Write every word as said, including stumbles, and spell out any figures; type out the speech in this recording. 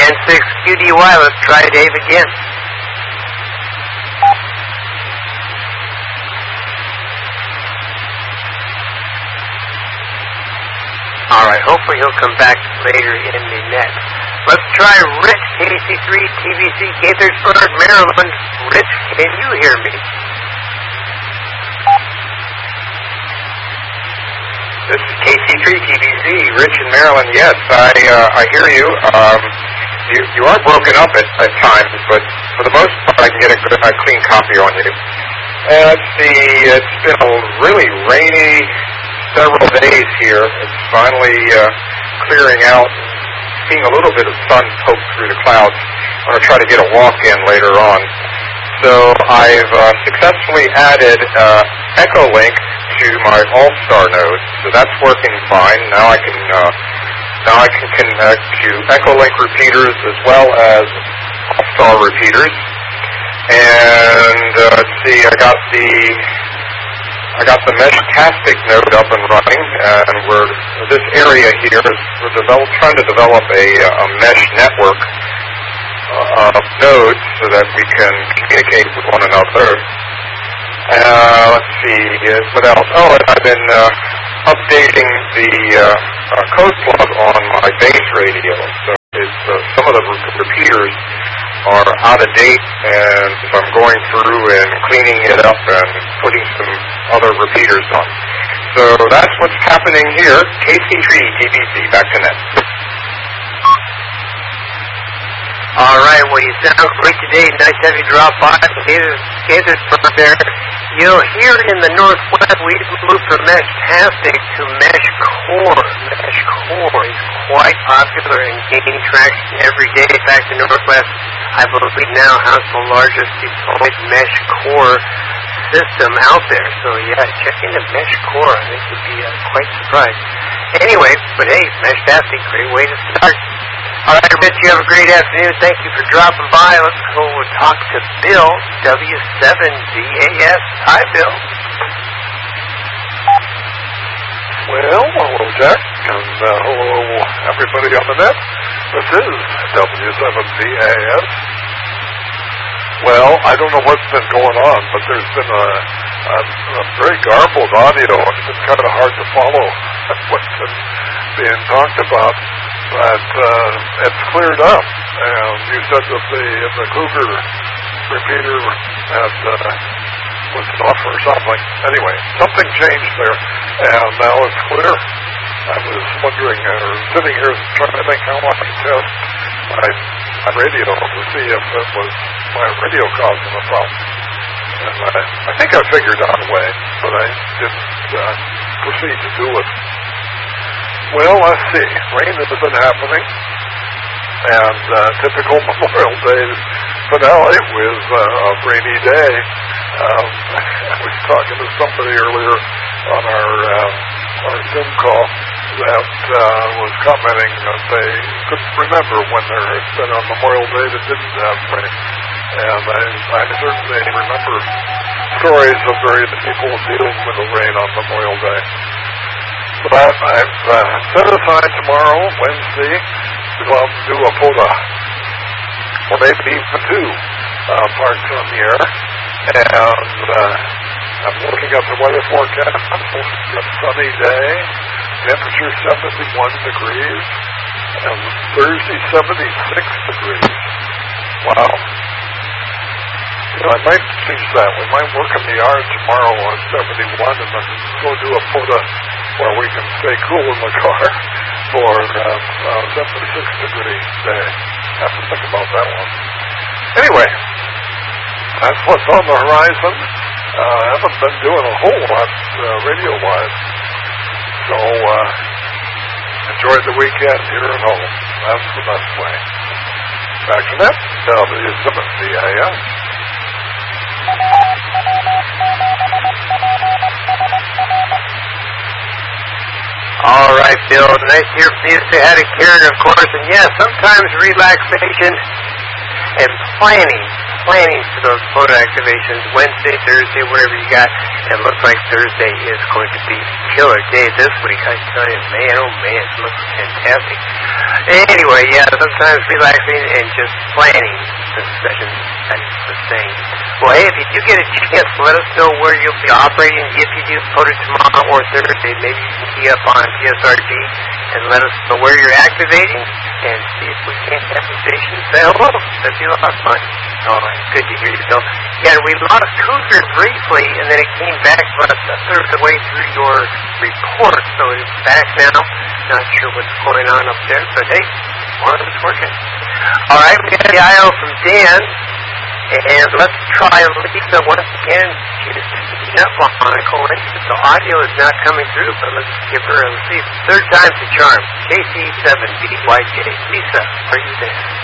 N six Q D Y, let's try Dave again. All right, hopefully he'll come back later in the net. Let's try Rich, K C three T V C, Gaithersburg, Maryland. Rich, can you hear me? This is K C three T V C, Rich in Maryland. Yes, I uh, I hear you. Um, you you are broken up at, at times, but for the most part, I can get a, good, a clean copy on you. Uh, let's see. It's been a really rainy several days here. It's finally uh, clearing out. Seeing a little bit of sun poke through the clouds. I'm going to try to get a walk in later on. So I've uh, successfully added uh, Echolink to my All-Star node. So that's working fine. Now I can uh, now I can connect to Echolink repeaters as well as All-Star repeaters. And uh, let's see, I got the I got the Meshtastic node up and running, and we're this area here is we're develop, trying to develop a, a mesh network uh, of nodes so that we can communicate with one another. Uh, let's see, what else? Oh, and I've been uh, updating the uh, uh, code plug on my base radio. So it's, uh, some of the re- repeaters are out of date, and so I'm going through and cleaning it up and putting some other repeaters on. So that's what's happening here. K C three T V C, back to net. All right, well, you sound great today. Nice to have you drop by. Gaithersburg there. You know, here in the Northwest, we've moved from Meshtastic to Mesh Core. Mesh Core is quite popular and gaining traction every day. In fact, the Northwest, I believe, now has the largest deployed Mesh Core system out there. So, yeah, check into Mesh Core. I think you'd be uh, quite surprised. Anyway, but hey, Meshtastic, great way to start. All right, Rich, you have a great afternoon. Thank you for dropping by. Let's go and talk to Bill, W seven D A S. Hi, Bill. Well, hello, Jack, and uh, hello, everybody on the net. This is W seven D A S. Well, I don't know what's been going on, but there's been a, a, a very garbled audio. It's been kind of hard to follow what's been being talked about. But uh, it's cleared up, and you said that the the Cougar repeater had uh, was off or something. Anyway, something changed there, and now it's clear. I was wondering, or uh, sitting here trying to think how I could test my, my radio to see if it was my radio causing the problem. And I, I think I figured out a way, but I didn't uh, proceed to do it. Well, let's see. Rain has been happening, and uh, typical Memorial Day finale was uh, a rainy day. Um, I was talking to somebody earlier on our uh, our Zoom call that uh, was commenting that they couldn't remember when there had been a Memorial Day that didn't have rain. And I, I certainly remember stories of various people dealing with the rain on Memorial Day. But I've uh, set aside tomorrow, Wednesday, to go out and do a POTA, or maybe even two uh, parts on the air. And uh, I'm looking at the weather forecast. It's supposed to be a sunny day, temperature seventy-one degrees, and Thursday seventy-six degrees. Wow. You know, I might change that. We might work in the yard tomorrow on seventy-one and then go do a POTA where we can stay cool in the car for uh, uh, seventy-six degree day. Have to think about that one. Anyway, that's what's on the horizon. Uh, I haven't been doing a whole lot uh, radio-wise. So, uh, enjoyed the weekend here at home. That's the best way. Back to that, W seven D A S. All right, Bill. Nice to hear from you. Say hi to Karen, of course. And yes, sometimes relaxation and planning, planning for those POTA activations, Wednesday, Thursday, whatever you got. It looks like Thursday is going to be a killer day this week. I tell you, man, oh man, it looks fantastic. Anyway, yeah, sometimes relaxing and just planning the sessions, that's the thing. Well, hey, if you do get a chance, let us know where you'll be operating. If you do go to tomorrow or Thursday, maybe you can key up on P S R G and let us know where you're activating and see if we can't have the station say hello. That'd be a lot of fun. All right, good to hear you, Bill. Yeah, we lost Cougar briefly, and then it came back about a third of the way through your report, so it's back now. Not sure what's going on up there, but hey, one of it's working. All right, we got the I O from Dan, and let's try Lisa once again. She's picking up on a call. The audio is not coming through, but let's give her a see. Third time's the charm. K C seven B Y J. Lisa, are you there?